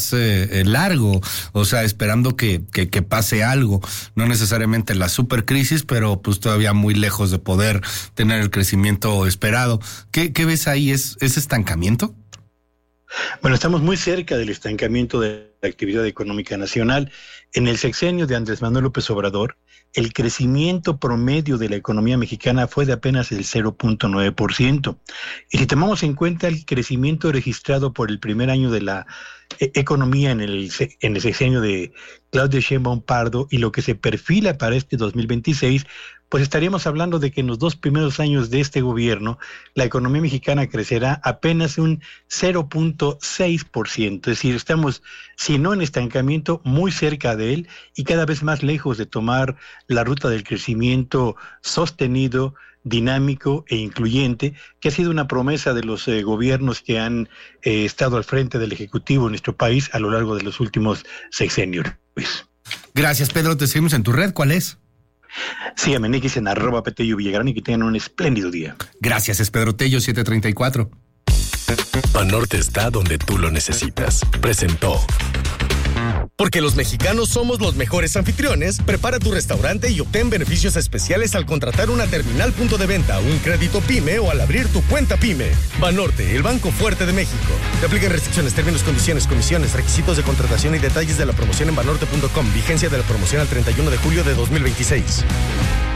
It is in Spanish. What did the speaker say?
más largo, o sea, esperando que pase algo, no necesariamente la supercrisis, pero pues todavía muy lejos de poder tener el crecimiento esperado. ¿Qué ves ahí? ¿Es estancamiento? Bueno, estamos muy cerca del estancamiento de la actividad económica nacional. En el sexenio de Andrés Manuel López Obrador, el crecimiento promedio de la economía mexicana fue de apenas el 0.9%. Y si tomamos en cuenta el crecimiento registrado por el primer año de la economía en el sexenio de Claudia Sheinbaum Pardo y lo que se perfila para este 2026, pues estaríamos hablando de que en los 2 primeros años de este gobierno, la economía mexicana crecerá apenas un 0.6%. Es decir, estamos, si no en estancamiento, muy cerca de él y cada vez más lejos de tomar la ruta del crecimiento sostenido, dinámico e incluyente, que ha sido una promesa de los gobiernos que han estado al frente del Ejecutivo en nuestro país a lo largo de los últimos sexenios. Gracias, Pedro. Te seguimos en tu red. ¿Cuál es? Síganme en X en @Petello Villagrán y que tengan un espléndido día. Gracias, es Pedro Tello, 734. Banorte está donde tú lo necesitas. Presentó. Porque los mexicanos somos los mejores anfitriones, prepara tu restaurante y obtén beneficios especiales al contratar una terminal punto de venta, un crédito PYME o al abrir tu cuenta PYME. Banorte, el banco fuerte de México. Te aplican restricciones, términos, condiciones, comisiones, requisitos de contratación y detalles de la promoción en banorte.com. Vigencia de la promoción al 31 de julio de 2026.